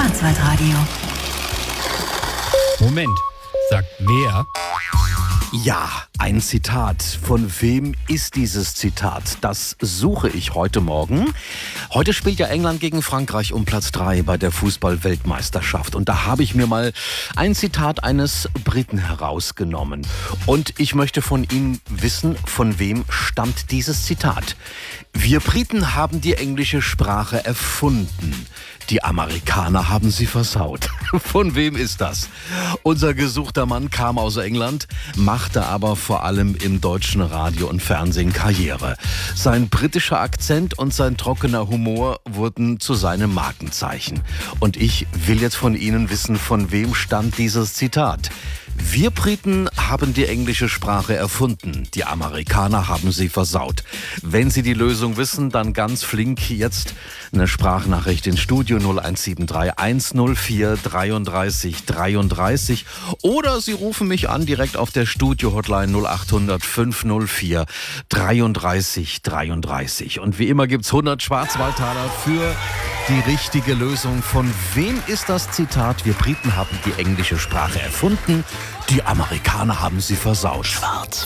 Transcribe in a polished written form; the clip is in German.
Schwarzwaldradio. Moment, sagt wer? Ja, ein Zitat. Von wem ist dieses Zitat? Das suche ich heute Morgen. Heute spielt ja England gegen Frankreich um Platz 3 bei der Fußball-Weltmeisterschaft. Und da habe ich mir mal ein Zitat eines Briten herausgenommen. Und ich möchte von Ihnen wissen, von wem stammt dieses Zitat. Wir Briten haben die englische Sprache erfunden. Die Amerikaner haben sie versaut. Von wem ist das? Unser gesuchter Mann kam aus England, machte aber vor allem im deutschen Radio und Fernsehen Karriere. Sein britischer Akzent und sein trockener Humor wurden zu seinem Markenzeichen. Und ich will jetzt von Ihnen wissen, von wem stammt dieses Zitat. Wir Briten haben die englische Sprache erfunden. Die Amerikaner haben sie versaut. Wenn Sie die Lösung wissen, dann ganz flink jetzt eine Sprachnachricht ins Studio 0173 104 33 33 oder Sie rufen mich an direkt auf der Studio-Hotline 0800 504 33 33. Und wie immer gibt's 100 Schwarzwaldtaler für die richtige Lösung. Von wem ist das Zitat? Wir Briten haben die englische Sprache erfunden. Die Amerikaner haben sie versaut. Schwarz.